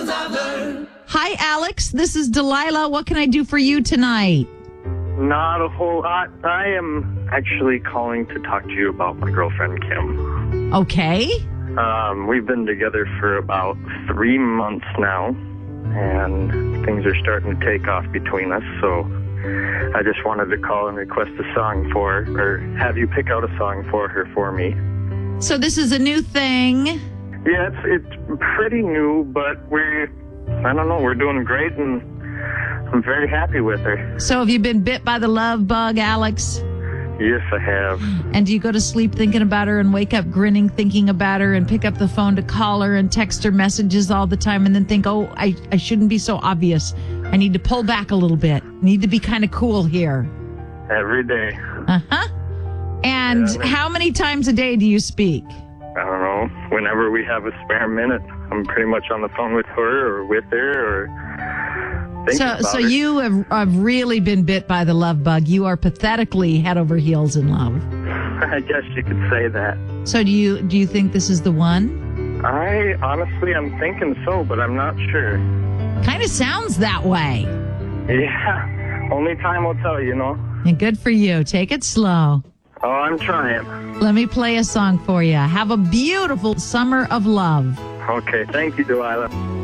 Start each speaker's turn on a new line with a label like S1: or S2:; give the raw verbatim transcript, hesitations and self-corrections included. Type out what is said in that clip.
S1: lessons I've learned.
S2: Hi, Alex. This is Delilah. What can I do for you tonight?
S3: Not a whole lot. I am actually calling to talk to you about my girlfriend, Kim.
S2: Okay.
S3: Um, we've been together for about three months now, and things are starting to take off between us, so I just wanted to call and request a song for her, or have you pick out a song for her for me.
S2: So this is a new thing.
S3: Yeah, it's, it's pretty new, but we're, I don't know, we're doing great, and I'm very happy with her.
S2: So have you been bit by the love bug, Alex?
S3: Yes, I have.
S2: And do you go to sleep thinking about her and wake up grinning thinking about her and pick up the phone to call her and text her messages all the time and then think, oh, I, I shouldn't be so obvious. I need to pull back a little bit. Need to be kind of cool here.
S3: Every day.
S2: Uh-huh. And
S3: Yeah,
S2: how many times a day do you speak?
S3: I don't know. Whenever we have a spare minute, I'm pretty much on the phone with her or with her or thinking
S2: So,
S3: about
S2: so
S3: her.
S2: you have, have really been bit by the love bug. You are pathetically head over heels in love.
S3: I guess you could say that.
S2: So do you do you think this is the one?
S3: I honestly, I'm thinking so, but I'm not sure.
S2: Kind of sounds that way.
S3: Yeah, only time will tell, you know.
S2: And good for you. Take it slow.
S3: Oh, I'm trying.
S2: Let me play a song for you. Have a beautiful summer of love.
S3: Okay, thank you, Delilah.